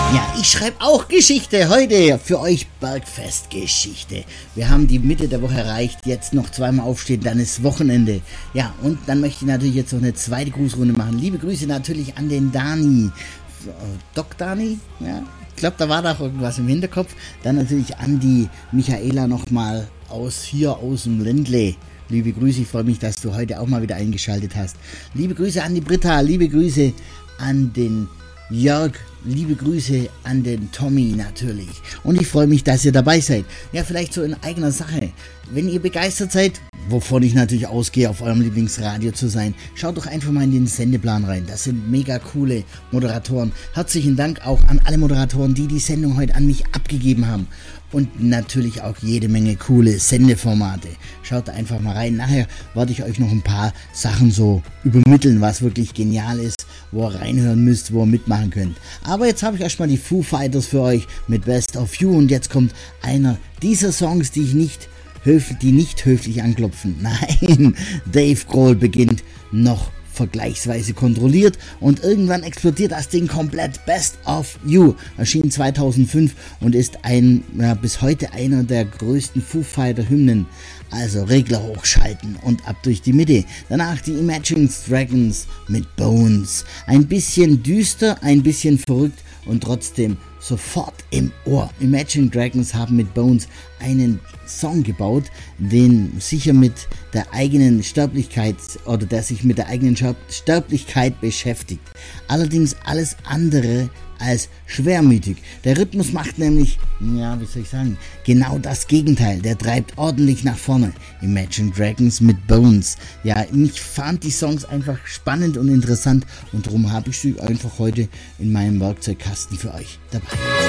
Ja, ich schreibe auch Geschichte heute für euch, Bergfestgeschichte. Wir haben die Mitte der Woche erreicht, jetzt noch zweimal aufstehen, dann ist Wochenende. Ja, und dann möchte ich natürlich jetzt noch eine zweite Grußrunde machen. Liebe Grüße natürlich an den Dani. Doc Dani, ja, ich glaube, da war doch irgendwas im Hinterkopf. Dann natürlich an die Michaela nochmal aus dem Ländle. Liebe Grüße, ich freue mich, dass du heute auch mal wieder eingeschaltet hast. Liebe Grüße an die Britta, liebe Grüße an den Jörg, liebe Grüße an den Tommy natürlich. Und ich freue mich, dass ihr dabei seid. Ja, vielleicht so in eigener Sache. Wenn ihr begeistert seid, wovon ich natürlich ausgehe, auf eurem Lieblingsradio zu sein, schaut doch einfach mal in den Sendeplan rein. Das sind mega coole Moderatoren. Herzlichen Dank auch an alle Moderatoren, die die Sendung heute an mich abgegeben haben. Und natürlich auch jede Menge coole Sendeformate. Schaut da einfach mal rein. Nachher werde ich euch noch ein paar Sachen so übermitteln, was wirklich genial ist, wo ihr reinhören müsst, wo ihr mitmachen könnt. Aber jetzt habe ich erstmal die Foo Fighters für euch mit Best of You. Und jetzt kommt einer dieser Songs, die nicht höflich anklopfen. Nein, Dave Grohl beginnt noch vergleichsweise kontrolliert und irgendwann explodiert das Ding komplett. Best of You erschien 2005 und ist bis heute einer der größten Foo Fighter Hymnen. Also Regler hochschalten und ab durch die Mitte. Danach die Imagine Dragons mit Bones. Ein bisschen düster, ein bisschen verrückt und trotzdem sofort im Ohr. Imagine Dragons haben mit Bones einen Song gebaut, den sicher mit der eigenen Sterblichkeit oder der sich mit der eigenen Sterblichkeit beschäftigt. Allerdings alles andere als schwermütig. Der Rhythmus macht nämlich, genau das Gegenteil. Der treibt ordentlich nach vorne. Imagine Dragons mit Bones. Ja, ich fand die Songs einfach spannend und interessant und darum habe ich sie einfach heute in meinem Werkzeugkasten für euch dabei.